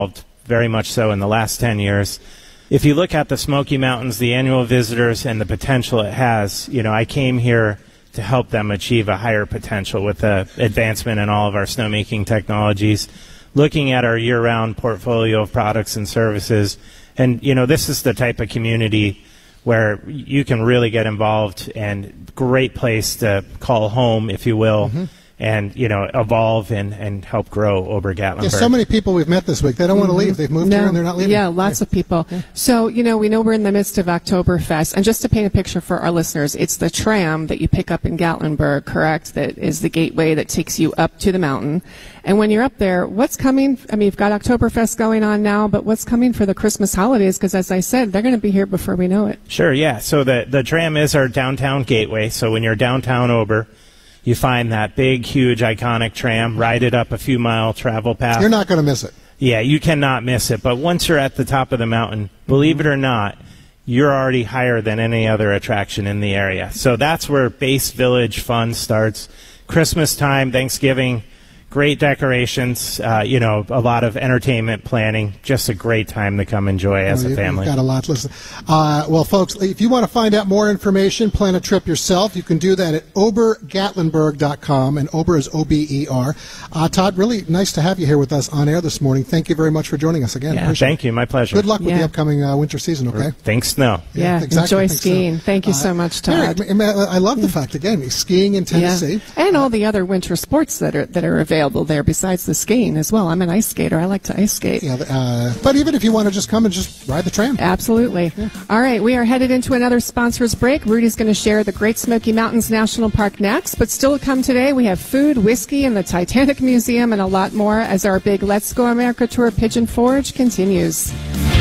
very much so in the last 10 years. If you look at the Smoky Mountains, the annual visitors, and the potential it has, I came here to help them achieve a higher potential with the advancement in all of our snowmaking technologies, looking at our year-round portfolio of products and services. And, this is the type of community where you can really get involved, and great place to call home, if you will, and, evolve and help grow Ober-Gatlinburg. Yeah, so many people we've met this week, they don't want to leave. They've moved here and they're not leaving. Yeah, lots of people. Yeah. So, we know we're in the midst of Oktoberfest. And just to paint a picture for our listeners, it's the tram that you pick up in Gatlinburg, correct, that is the gateway that takes you up to the mountain. And when you're up there, what's coming? I mean, you've got Oktoberfest going on now, but what's coming for the Christmas holidays? Because, as I said, they're going to be here before we know it. Sure, yeah. So the tram is our downtown gateway. So when you're downtown Ober, you find that big, huge, iconic tram, ride it up a few mile travel path. You're not going to miss it. Yeah, you cannot miss it. But once you're at the top of the mountain, believe it or not, you're already higher than any other attraction in the area. So that's where base village fun starts. Christmas time, Thanksgiving, great decorations, a lot of entertainment planning. Just a great time to come enjoy as a family. You've got a lot to listen. Well, folks, if you want to find out more information, plan a trip yourself, you can do that at obergatlinburg.com, and Ober is O-B-E-R. Todd, really nice to have you here with us on air this morning. Thank you very much for joining us again. Yeah, thank you. My pleasure. Good luck with the upcoming winter season, okay? Thanks, snow. Yeah, exactly. Enjoy skiing. Thank you so much, Todd. I love the fact, again, skiing in Tennessee. Yeah. And all the other winter sports that are available there besides the skiing as well. I'm an ice skater. I like to ice skate. Yeah, but even if you want to just come and just ride the tram. Absolutely. Yeah. All right, we are headed into another sponsors break. Rudy's going to share the Great Smoky Mountains National Park next, but still to come today, we have food, whiskey, and the Titanic Museum, and a lot more as our big Let's Go America Tour Pigeon Forge continues.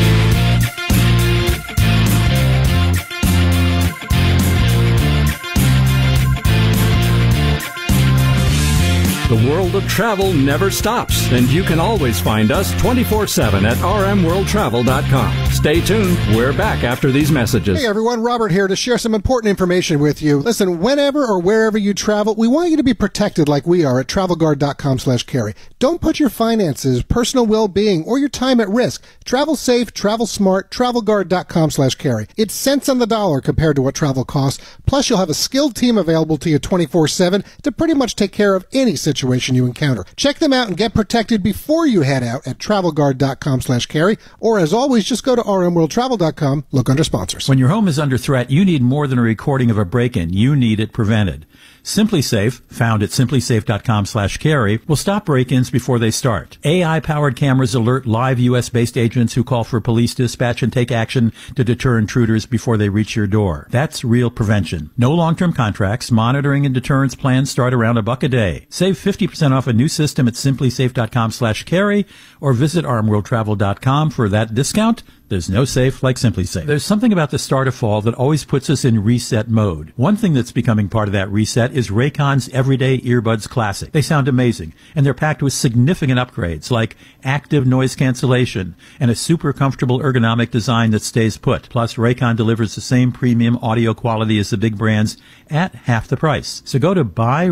The world of travel never stops, and you can always find us 24/7 at rmworldtravel.com. Stay tuned. We're back after these messages. Hey, everyone. Robert here to share some important information with you. Listen, whenever or wherever you travel, we want you to be protected like we are at travelguard.com/carry. Don't put your finances, personal well-being, or your time at risk. Travel safe, travel smart, travelguard.com/carry. It's cents on the dollar compared to what travel costs. Plus, you'll have a skilled team available to you 24/7 to pretty much take care of any situation you encounter. Check them out and get protected before you head out at travelguard.com/carry, or as always, just go to rmworldtravel.com, look under sponsors. When your home is under threat, you need more than a recording of a break-in. You need it prevented. SimpliSafe, found at simplysafe.com/carry, will stop break-ins before they start. AI-powered cameras alert live U.S.-based agents who call for police dispatch and take action to deter intruders before they reach your door. That's real prevention. No long-term contracts. Monitoring and deterrence plans start around $1 a day. Save 50% off a new system at simplysafe.com/carry, or visit rmworldtravel.com for that discount. There's no safe like SimpliSafe. There's something about the start of fall that always puts us in reset mode. One thing that's becoming part of that reset is Raycon's Everyday Earbuds Classic. They sound amazing, and they're packed with significant upgrades like active noise cancellation and a super comfortable ergonomic design that stays put. Plus, Raycon delivers the same premium audio quality as the big brands at half the price. So go to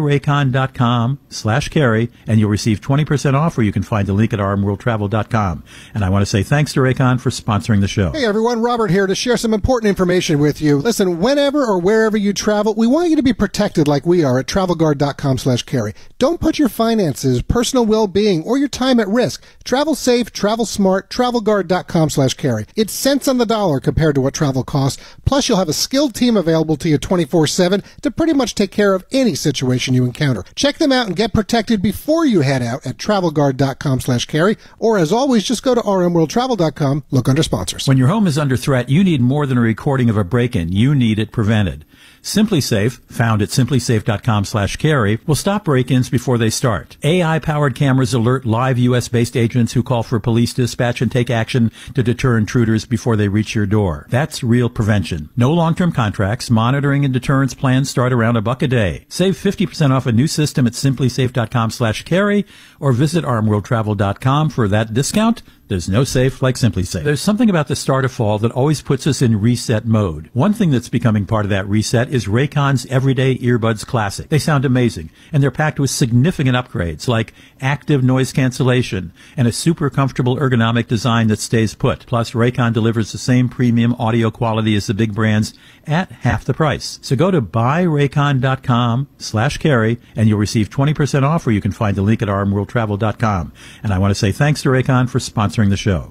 buyraycon.com/carry and you'll receive 20% off, or you can find the link at rmworldtravel.com. And I want to say thanks to Raycon for sponsoring the show. Hey everyone, Robert here to share some important information with you. Listen, whenever or wherever you travel, we want you to be protected like we are at travelguard.com/carry. Don't put your finances, personal well-being, or your time at risk. Travel safe, travel smart, travelguard.com/carry. It's cents on the dollar compared to what travel costs. Plus, you'll have a skilled team available to you 24/7 to pretty much take care of any situation you encounter. Check them out and get protected before you head out at travelguard.com/carry, or as always, just go to rmworldtravel.com, look under sponsors. When your home is under threat, you need more than a recording of a break-in. You need it prevented. SimpliSafe, found at simplysafe.com/carry, will stop break-ins before they start. AI-powered cameras alert live U.S.-based agents who call for police dispatch and take action to deter intruders before they reach your door. That's real prevention. No long-term contracts. Monitoring and deterrence plans start around $1 a day. Save 50% off a new system at simplysafe.com/carry, or visit rmworldtravel.com for that discount. There's no safe like SimpliSafe. There's something about the start of fall that always puts us in reset mode. One thing that's becoming part of that reset get is Raycon's Everyday Earbuds Classic. They sound amazing, and they're packed with significant upgrades like active noise cancellation and a super comfortable ergonomic design that stays put. Plus, Raycon delivers the same premium audio quality as the big brands at half the price. So go to buyraycon.com/carry and you'll receive 20% off, or you can find the link at rmworldtravel.com. And I want to say thanks to Raycon for sponsoring the show.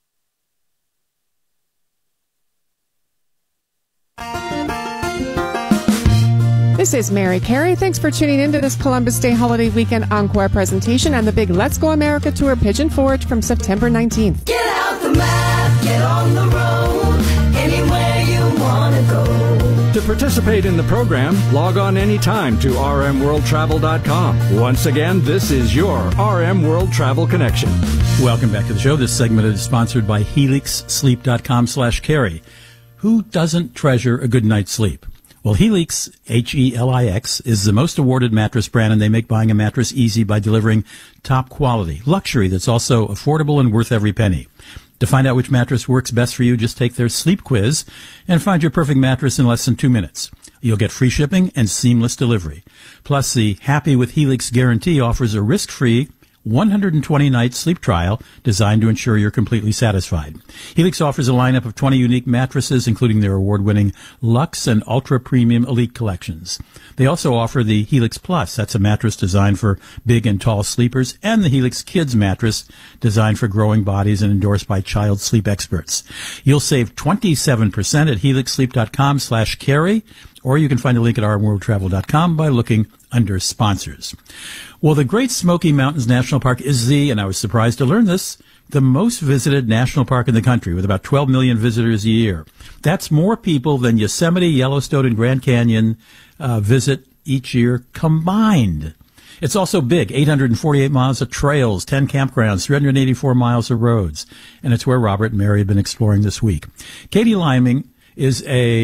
This is Mary Carey. Thanks for tuning into this Columbus Day holiday weekend encore presentation and the big Let's Go America Tour Pigeon Forge from September 19th. Get out the map, get on the road, anywhere you want to go. To participate in the program, log on anytime to rmworldtravel.com. Once again, this is your RM World Travel Connection. Welcome back to the show. This segment is sponsored by HelixSleep.com/carry. Who doesn't treasure a good night's sleep? Well, Helix, Helix, is the most awarded mattress brand, and they make buying a mattress easy by delivering top quality, luxury that's also affordable and worth every penny. To find out which mattress works best for you, just take their sleep quiz and find your perfect mattress in less than 2 minutes. You'll get free shipping and seamless delivery. Plus, the Happy with Helix guarantee offers a risk-free 120-night sleep trial designed to ensure you're completely satisfied. Helix offers a lineup of 20 unique mattresses, including their award-winning Luxe and Ultra Premium Elite collections. They also offer the Helix Plus. That's a mattress designed for big and tall sleepers, and the Helix Kids mattress designed for growing bodies and endorsed by child sleep experts. You'll save 27% at helixsleep.com/carry, or you can find a link at rmworldtravel.com by looking under sponsors. Well, the Great Smoky Mountains National Park is and I was surprised to learn this, the most visited national park in the country, with about 12 million visitors a year. That's more people than Yosemite, Yellowstone, and Grand Canyon visit each year combined. It's also big, 848 miles of trails, 10 campgrounds, 384 miles of roads. And it's where Robert and Mary have been exploring this week. Katie Liming is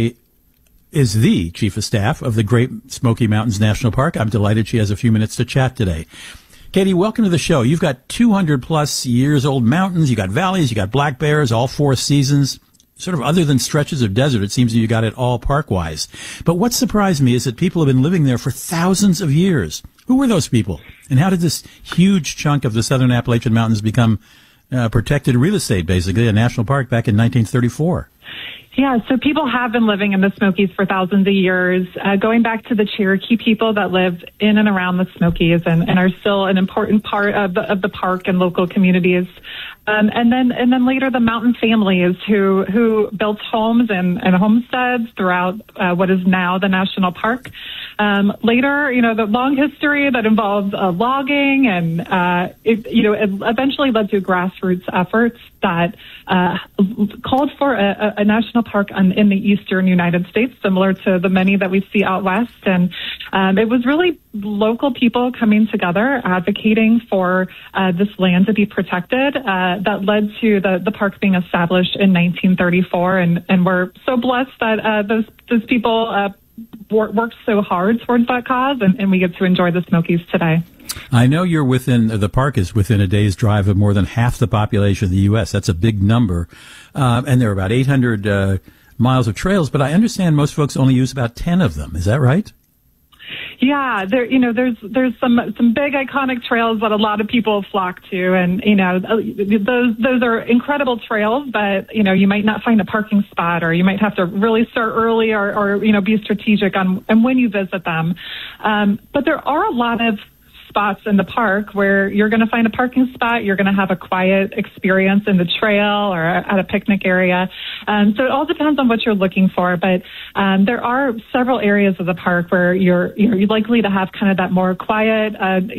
the Chief of Staff of the Great Smoky Mountains National Park. I'm delighted she has a few minutes to chat today. Katie, welcome to the show. You've got 200-plus years old mountains. You got valleys. You got black bears, all 4 seasons. Sort of other than stretches of desert, it seems you got it all park-wise. But what surprised me is that people have been living there for thousands of years. Who were those people? And how did this huge chunk of the southern Appalachian Mountains become protected real estate, basically, a national park back in 1934? Yeah, so people have been living in the Smokies for thousands of years, going back to the Cherokee people that lived in and around the Smokies and are still an important part of the park and local communities. And then later the mountain families who built homes and homesteads throughout what is now the national park. Later, the long history that involved logging and it eventually led to grassroots efforts that called for a national park in the eastern United States, similar to the many that we see out west. And it was really local people coming together, advocating for this land to be protected, that led to the park being established in 1934. And we're so blessed that those people worked so hard towards that cause, and we get to enjoy the Smokies today. I know the park is within a day's drive of more than half the population of the U.S. That's a big number. And there are about 800 miles of trails, but I understand most folks only use about 10 of them. Is that right? Yeah, there's some big iconic trails that a lot of people flock to, and those are incredible trails, but you might not find a parking spot, or you might have to really start early, or be strategic on when you visit them. But there are a lot of spots in the park where you're going to find a parking spot, you're going to have a quiet experience in the trail or at a picnic area. So it all depends on what you're looking for, but there are several areas of the park where you're likely to have kind of that more quiet,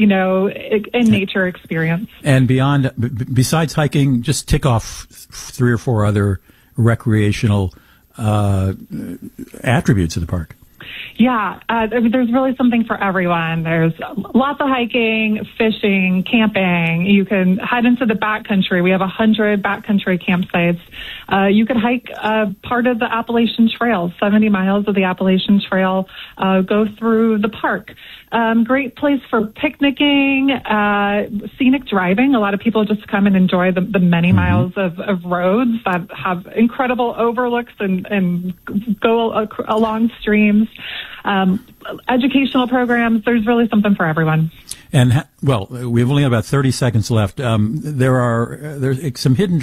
in nature experience. And besides hiking, just tick off 3 or 4 other recreational attributes of the park. Yeah, there's really something for everyone. There's lots of hiking, fishing, camping. You can head into the backcountry. We have 100 backcountry campsites. You could hike part of the Appalachian Trail. 70 miles of the Appalachian Trail go through the park. Great place for picnicking, scenic driving. A lot of people just come and enjoy the many miles of roads that have incredible overlooks and go along streams. educational programs. There's really something for everyone. And, well, we've only got about 30 seconds left. There's some hidden